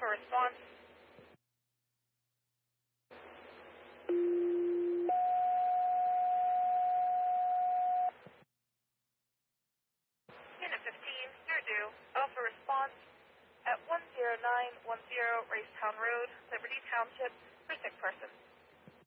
for response. Unit 15, you're due. Alpha response at 10910 Racetown Road, Liberty Township, for sick person.